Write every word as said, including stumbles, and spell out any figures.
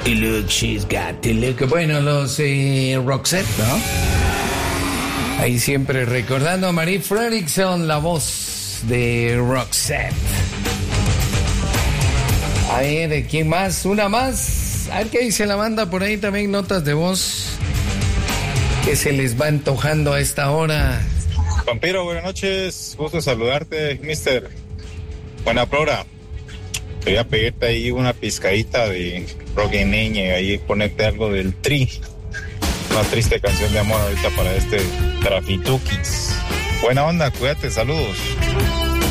to look, she's got to look. Bueno, los eh, Roxette, ¿no? Ahí siempre recordando a Marie Fredriksson, la voz de Roxette. A ver, ¿quién más? Una más. A ver qué dice la banda por ahí también, notas de voz que se les va antojando a esta hora. Vampiro, buenas noches. Gusto saludarte, mister. Buena prora. Quería pedirte ahí una pizcadita de rock y niña, ahí ponerte algo del Tri. Una triste canción de amor ahorita para este Trafituquis. Buena onda, cuídate, saludos.